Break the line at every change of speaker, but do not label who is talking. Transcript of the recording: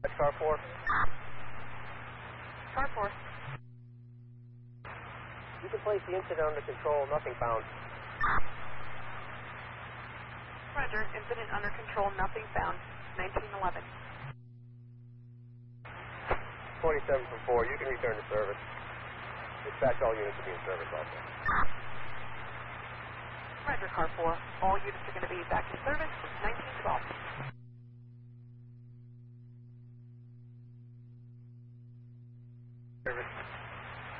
Car 4.
Car 4.
You can place the incident under control, nothing found.
Roger, incident under control, nothing found. 1911.
27 from 4, you can return to service. Dispatch all units to be in service also.
Roger, Car 4. All units are going to be back in service.